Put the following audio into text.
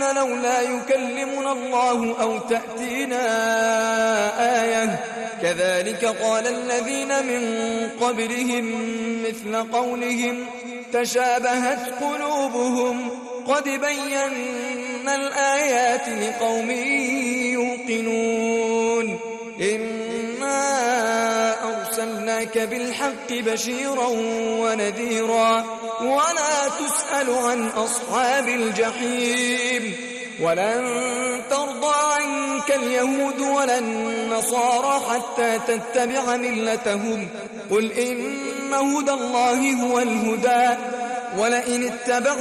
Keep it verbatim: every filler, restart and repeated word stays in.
لولا يكلمنا الله أو تأتينا آية كذلك قال الذين من قبلهم مثل قولهم تشابهت قلوبهم قد بينا الآيات لقوم يوقنون إنا أرسلناك بالحق بشيرا ونذيرا ولا تسأل عن أصحاب الجحيم ولن ترضى عنك اليهود ولا النصارى حتى تتبع ملتهم قل إن هدى الله هو الهدى ولئن اتبعت